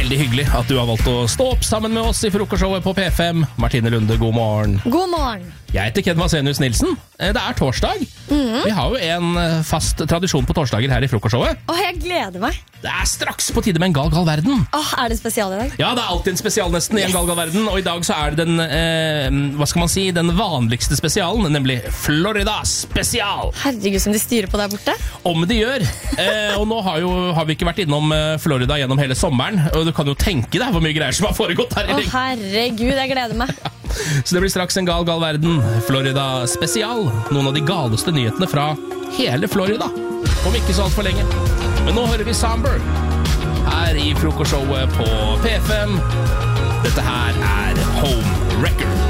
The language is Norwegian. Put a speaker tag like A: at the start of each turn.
A: Veldig hyggelig at du har valgt å stå opp sammen med oss i frokostshowet på P5. Martine Lunde, god morgen.
B: God morgen.
A: Jeg heter Ken Vasenius Nilsen. Det er torsdag. Vi har jo en fast tradisjon på torsdager her i frokostshowet.
B: Jeg gleder meg.
A: Det er straks på tide med en gal verden.
B: Er det spesial i dag?
A: Ja, det er alltid en spesial nesten i en gal verden. Og i dag så er det den vanligste spesialen, nemlig Florida spesial.
B: Herregud, som de styrer på der borte.
A: Om de gjør. Og nå har vi ikke vært innom Florida gjennom hele sommeren. Og du kan jo tenke deg hvor mye greier som har foregått her.
B: Herregud, jeg gleder meg.
A: Så det blir straks en gal verden. Florida spesial. Noen av de galeste nyhetene fra hele Florida. Om ikke så alt for lenge. Men nå hører vi Samber her i frokostshowet på P5. Dette her er Home Record.